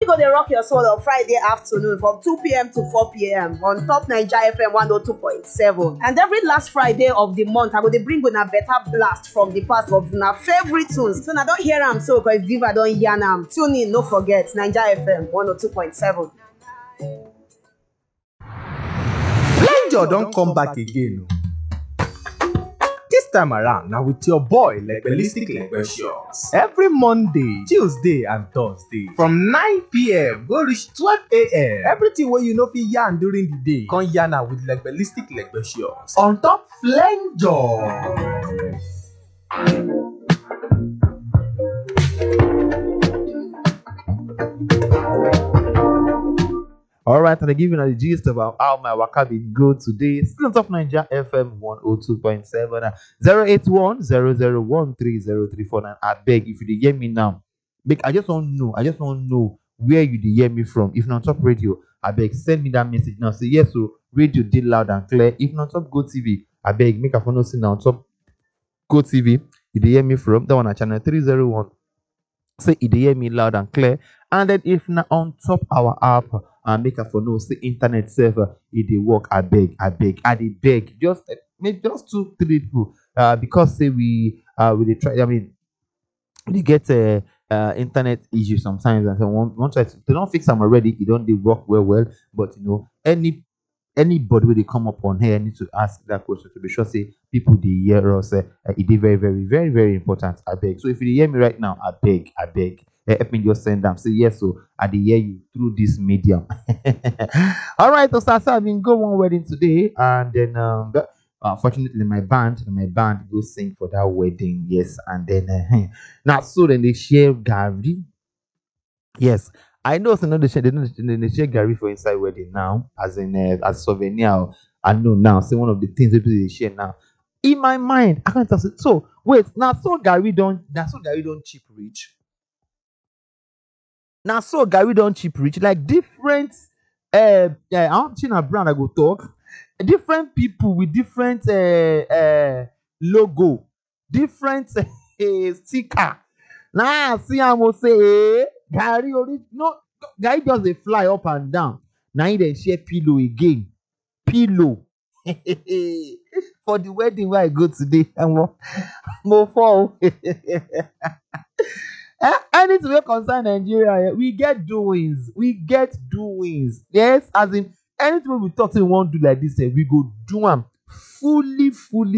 go dey rock your soul on Friday afternoon from 2 p.m. to 4 p.m. on top Naija FM 102.7. And every last Friday of the month, I go dey bring una better blast from the past of una favorite tunes. So na don hear am so, because Viva don yarn am. Tune in, no forget, Naija FM 102.7. Flenjo don come back again. This time around, now with your boy Legbelistic Legbetious. Every Monday, Tuesday, and Thursday from 9 p.m. go reach 12 a.m. Everything wey you no fit yarn during the day, come yarn am with Legbelistic Legbetious on top Flenjo. Alright, and I give you the gist about how my waka been go today. Still on top Naija FM 102.7 081 001 3034. I beg, if you dey hear me now, I just want to know where you dey hear me from. If not on top radio, I beg, send me that message now. Say yes, so radio did loud and clear. If not on top Go TV, I beg, make a phone see now on top Go TV. You dey hear me from that one at channel 301. Say you dey hear me loud and clear. And then if not on top our app, make a for no say internet server it dey work. I beg, I dey beg, just maybe just 2-3 people, because say we dey try. I mean, we get internet issues sometimes, and so one try to, they don't fix them already. It don't they work well, but you know, anybody when they come up on here need to ask that question to be sure say people they hear us. It is very, very, very, very important. I beg. So if you hear me right now, I beg. Help me just send them. Say yes, so I dey hear you through this medium. All right, so I've been go one wedding today, and then fortunately my band go sing for that wedding. Yes, and then now so then they share Gary. Yes, I know. So now they share Gary for inside wedding now, as in as souvenir. I know now. So one of the things people they share now. In my mind, I can't say. So wait, now so Gary don't cheap reach. Now so Gary don't cheap reach, like different I don't think a brand I go talk. Different people with different logo, different sticker. Now see I will say Gary no Gary just they fly up and down. Now he then share pillow again. Pillow. For the wedding where I go today. I'm more fall. Anything wey concern Nigeria, we get doings. Yes, as in anything we talk say we won't do like this, we go do them fully.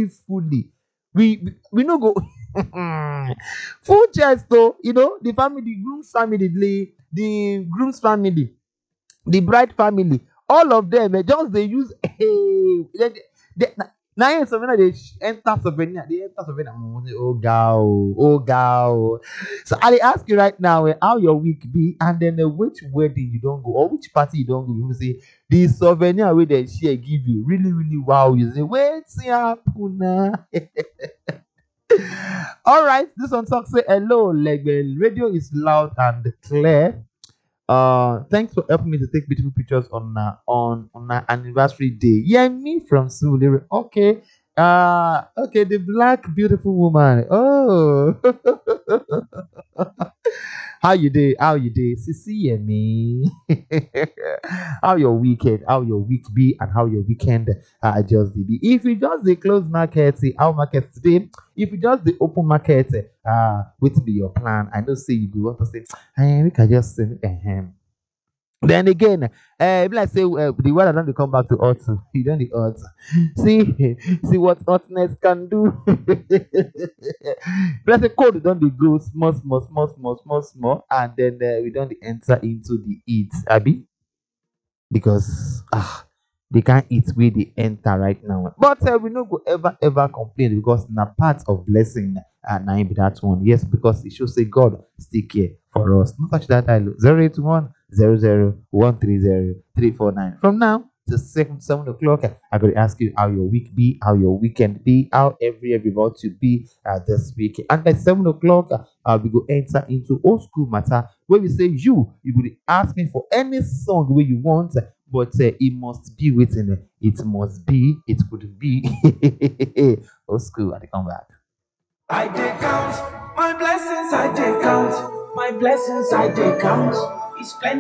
We no go full chest though. You know, the family, the groom's family, the groom's family, the bride family, all of them just they use now souvenir they enter souvenir. Oh go. So I ask you right now how your week be, and then which wedding you don't go or which party you don't go. You say the souvenir where they share give you really wow. You say wait happen. All right, this one talk say hello, Legbe. Radio is loud and clear. Thanks for helping me to take beautiful pictures on our anniversary day. Yeah, me from Sulere. Okay. Okay, the black beautiful woman. Oh. How you day? Sissy and me. How your weekend? How your week be, and how your weekend just be. If you just the close market, see our market today. If you just the open market, what be your plan? I know say you go want to say, we can just say, Then again, like say the weather don't come back to earth. You don't the earth. See what hotness can do. Let's say cold don't they go small, and then we don't enter into the heat, Abby, because they can't eat where they enter right now. But we no go ever complain, because na part of blessing. Now be that one. Yes, because it should say God still care for us. No touch that dial 081 00 From now to 7 o'clock, I will ask you how your week be, how your weekend be, how everybody to be this week. And by 7 o'clock, we go enter into old school matter, where we say you will ask me for any song where you want, but it must be written. It must be. It could be. Old school. I come back. I did count my blessings. I did count my blessings. I did count. It's plenty.